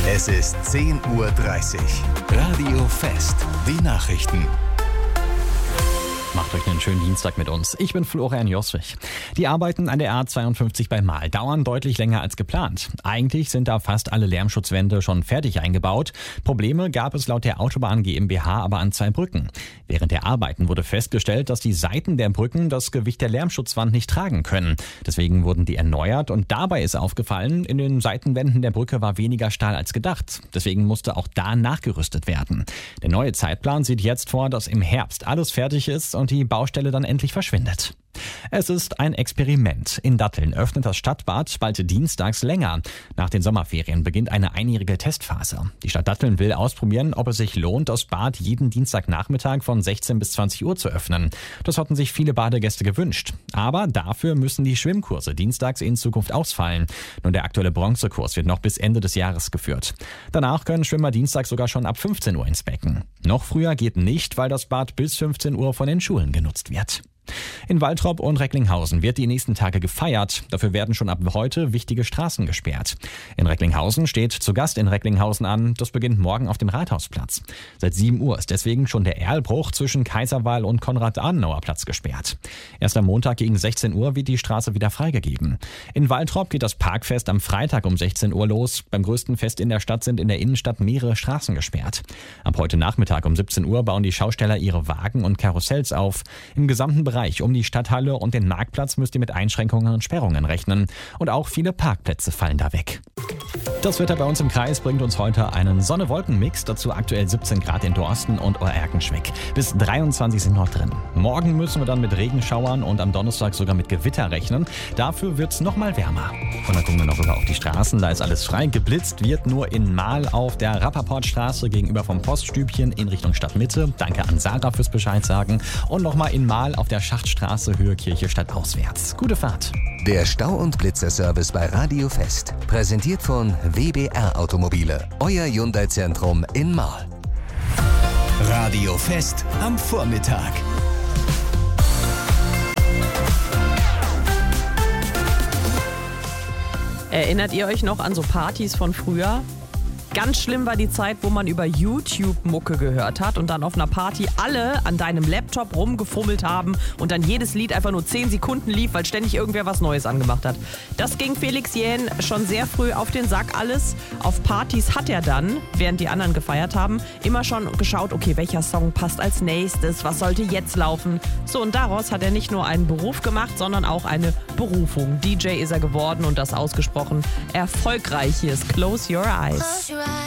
Es ist 10:30 Uhr. Radio Fest. Die Nachrichten. Macht euch einen schönen Dienstag mit uns. Ich bin Florian Joswig. Die Arbeiten an der A52 bei Marl dauern deutlich länger als geplant. Eigentlich sind da fast alle Lärmschutzwände schon fertig eingebaut. Probleme gab es laut der Autobahn GmbH aber an 2 Brücken. Während der Arbeiten wurde festgestellt, dass die Seiten der Brücken das Gewicht der Lärmschutzwand nicht tragen können. Deswegen wurden die erneuert und dabei ist aufgefallen, in den Seitenwänden der Brücke war weniger Stahl als gedacht. Deswegen musste auch da nachgerüstet werden. Der neue Zeitplan sieht jetzt vor, dass im Herbst alles fertig ist und die Baustelle dann endlich verschwindet. Es ist ein Experiment. In Datteln öffnet das Stadtbad bald dienstags länger. Nach den Sommerferien beginnt eine einjährige Testphase. Die Stadt Datteln will ausprobieren, ob es sich lohnt, das Bad jeden Dienstagnachmittag von 16 bis 20 Uhr zu öffnen. Das hatten sich viele Badegäste gewünscht. Aber dafür müssen die Schwimmkurse dienstags in Zukunft ausfallen. Nur der aktuelle Bronzekurs wird noch bis Ende des Jahres geführt. Danach können Schwimmer dienstags sogar schon ab 15 Uhr ins Becken. Noch früher geht nicht, weil das Bad bis 15 Uhr von den Schulen genutzt wird. In Waltrop und Recklinghausen wird die nächsten Tage gefeiert. Dafür werden schon ab heute wichtige Straßen gesperrt. In Recklinghausen steht Zu Gast in Recklinghausen an. Das beginnt morgen auf dem Rathausplatz. Seit 7 Uhr ist deswegen schon der Erlbruch zwischen Kaiserwall und Konrad-Adenauer-Platz gesperrt. Erst am Montag gegen 16 Uhr wird die Straße wieder freigegeben. In Waltrop geht das Parkfest am Freitag um 16 Uhr los. Beim größten Fest in der Stadt sind in der Innenstadt mehrere Straßen gesperrt. Ab heute Nachmittag um 17 Uhr bauen die Schausteller ihre Wagen und Karussells auf. Im gesamten Bereich um die Stadthalle und den Marktplatz müsst ihr mit Einschränkungen und Sperrungen rechnen. Und auch viele Parkplätze fallen da weg. Das Wetter bei uns im Kreis bringt uns heute einen Sonne-Wolken-Mix. Dazu aktuell 17 Grad in Dorsten und Oerkenschwick. Bis 23 sind noch drin. Morgen müssen wir dann mit Regenschauern und am Donnerstag sogar mit Gewitter rechnen. Dafür wird es nochmal wärmer. Und dann gucken wir noch rüber auf die Straßen. Da ist alles frei. Geblitzt wird nur in Marl auf der Rappaportstraße gegenüber vom Poststübchen in Richtung Stadtmitte. Danke an Sarah fürs Bescheid sagen. Und nochmal in Marl auf der Schachtstraße Höhe Kirche stadtauswärts. Gute Fahrt. Der Stau- und Blitzer-Service bei Radio Fest. Präsentiert von WBR Automobile. Euer Hyundai-Zentrum in Marl. Radio Fest am Vormittag. Erinnert ihr euch noch an so Partys von früher? Ganz schlimm war die Zeit, wo man über YouTube Mucke gehört hat und dann auf einer Party alle an deinem Laptop rumgefummelt haben und dann jedes Lied einfach nur 10 Sekunden lief, weil ständig irgendwer was Neues angemacht hat. Das ging Felix Jähn schon sehr früh auf den Sack alles. Auf Partys hat er dann, während die anderen gefeiert haben, immer schon geschaut, okay, welcher Song passt als nächstes, was sollte jetzt laufen. So, und daraus hat er nicht nur einen Beruf gemacht, sondern auch eine Berufung. DJ ist er geworden und das ausgesprochen erfolgreich. Hier ist Close Your Eyes.